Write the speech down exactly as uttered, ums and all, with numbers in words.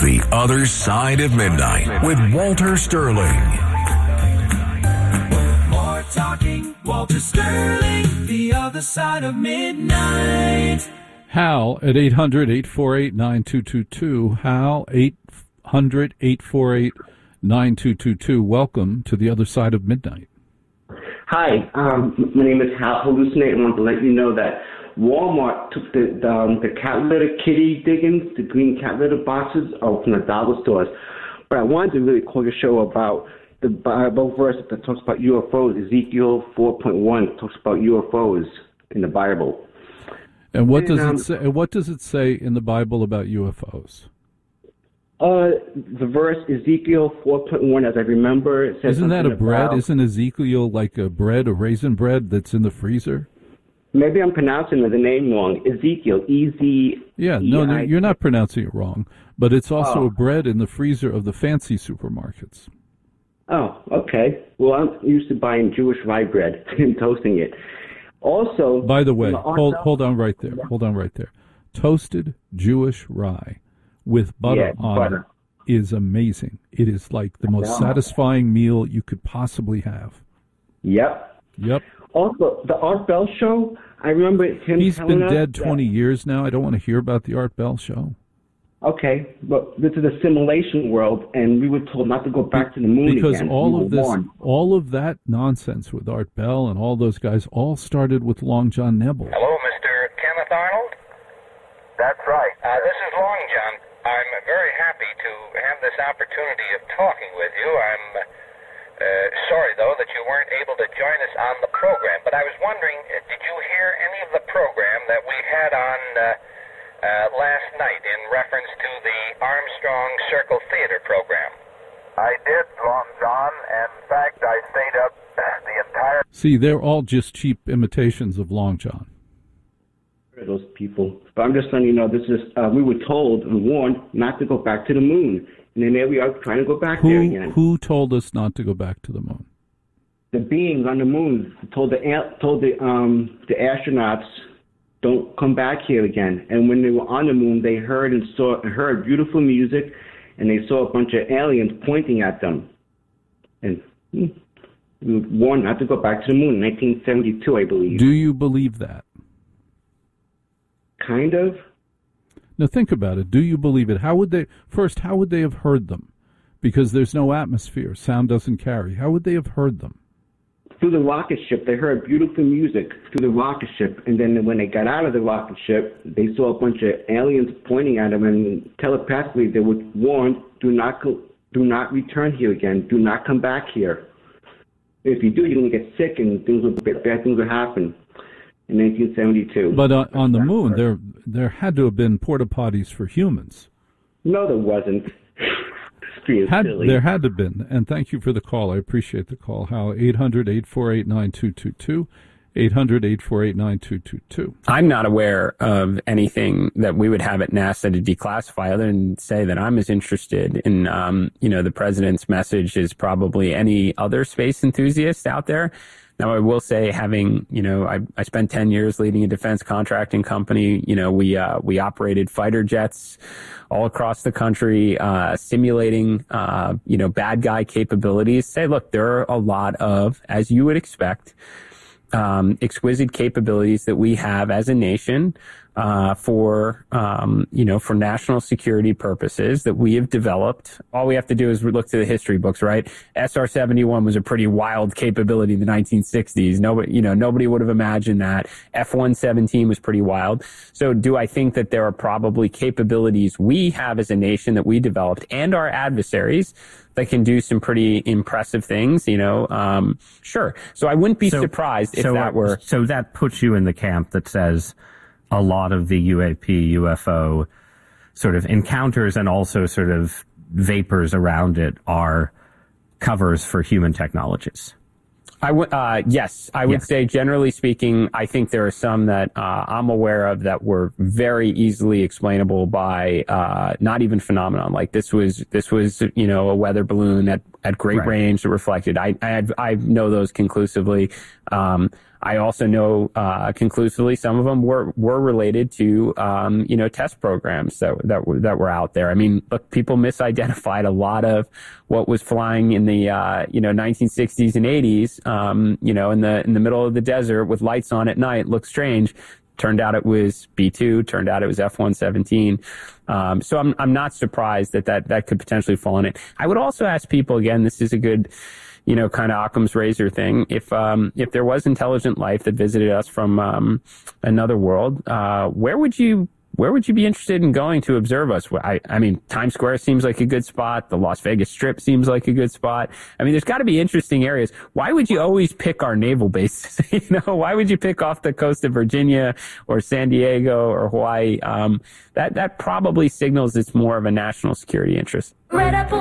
The Other Side of Midnight with Walter Sterling. More talking, Walter Sterling, The Other Side of Midnight. Hal at eight hundred, eight four eight, nine two two two. Hal, eight hundred, eight four eight, nine two two two. Welcome to The Other Side of Midnight. Hi, um, my name is Hal Hallucinate. I want to let you know that Walmart took the the, um, the cat litter kitty diggings, the green cat litter boxes, out from the dollar stores. But I wanted to really call your show about the Bible verse that talks about U F Os. Ezekiel four point one talks about U F Os in the Bible. And what and, does um, it say? What does it say in the Bible about U F Os? Uh, the verse Ezekiel four point one, as I remember, it says Isn't that a bread? about, Isn't Ezekiel like a bread, a raisin bread that's in the freezer? Maybe I'm pronouncing the name wrong. Ezekiel, E Z. Yeah, no, no, you're not pronouncing it wrong. But it's also Oh. a bread in the freezer of the fancy supermarkets. Oh, okay. Well, I'm used to buying Jewish rye bread and toasting it. Also, By the way, you know, hold Arnell- hold on right there. Hold on right there. Toasted Jewish rye with butter Yeah, on butter. it is amazing. It is like the most know. satisfying meal you could possibly have. Yep. Yep. Also, the Art Bell show, I remember him He's telling been us dead that- twenty years now. I don't want to hear about the Art Bell show. Okay, but this is a simulation world, and we were told not to go back to the moon Because again. all We of were this, warned. all of that nonsense with Art Bell and all those guys all started with Long John Nebel. Hello, Mister Kenneth Arnold? That's right. Uh, this is Long John. I'm very happy to have this opportunity of talking with you. I'm uh, sorry, though, that you weren't able to join us on the program. But I was wondering, uh, did you hear any of the program that we had on uh, uh, last night in reference to the Armstrong Circle Theater program? I did, Long John. And in fact, I stayed up the entire... See, they're all just cheap imitations of Long John. Those people. But I'm just letting you know, this is, uh, we were told and warned not to go back to the moon. And then there we are trying to go back there Who again. who told us not to go back to the moon? The beings on the moon told the a- told the um the astronauts, don't come back here again. And when they were on the moon, they heard and saw heard beautiful music, and they saw a bunch of aliens pointing at them. And hmm, we were warned not to go back to the moon in nineteen seventy-two, I believe. Do you believe that? Kind of. Now think about it. Do you believe it? How would they first? How would they have heard them? Because there's no atmosphere. Sound doesn't carry. How would they have heard them? Through the rocket ship, they heard beautiful music through the rocket ship, and then when they got out of the rocket ship, they saw a bunch of aliens pointing at them, and telepathically they were warned, do not go, do not return here again, do not come back here. If you do, you're going to get sick, and things will, bad things will happen. In nineteen seventy-two. But uh, on the moon, there there had to have been porta potties for humans. No, there wasn't. Being Had, silly. there had to have been. And thank you for the call. I appreciate the call. How? eight hundred, eight four eight, nine two two two. eight hundred, eight four eight, nine two two two. I'm not aware of anything that we would have at NASA to declassify other than say that I'm as interested in, um, you know, the president's message as probably any other space enthusiast out there. Now, I will say, having, you know, I, I spent ten years leading a defense contracting company. You know, we uh, we operated fighter jets all across the country, uh, simulating, uh, you know, bad guy capabilities. Say, look, there are a lot of, as you would expect, um, exquisite capabilities that we have as a nation uh, for, um, you know, for national security purposes that we have developed. All we have to do is look to the history books, right? S R seventy-one was a pretty wild capability in the nineteen sixties. Nobody, you know, nobody would have imagined that. F one seventeen was pretty wild. So do I think that there are probably capabilities we have as a nation that we developed and our adversaries that can do some pretty impressive things, you know? Um, sure. So I wouldn't be so, surprised if so, that were... So that puts you in the camp that says a lot of the U A P, U F O sort of encounters and also sort of vapors around it are covers for human technologies. I would, uh, yes, I would Yeah. say generally speaking, I think there are some that uh, I'm aware of that were very easily explainable by uh, not even phenomenon. Like this was, this was, you know, a weather balloon that at great Right. range that reflected. I, I, I know those conclusively. Um, I also know uh, conclusively some of them were were related to um, you know test programs that that were, that were out there. I mean, look, people misidentified a lot of what was flying in the uh, you know nineteen sixties and eighties. Um, you know, in the in the middle of the desert with lights on at night, looked strange. Turned out it was B two. Turned out it was F one seventeen. Um, so I'm I'm not surprised that, that that could potentially fall in it. I would also ask people again. This is a good, you know, kind of Occam's razor thing. If um, if there was intelligent life that visited us from um, another world, uh, where would you where would you be interested in going to observe us? I, I mean, Times Square seems like a good spot. The Las Vegas Strip seems like a good spot. I mean, there's got to be interesting areas. Why would you always pick our naval bases? you know, why would you pick off the coast of Virginia or San Diego or Hawaii? Um, that that probably signals it's more of a national security interest. Red apple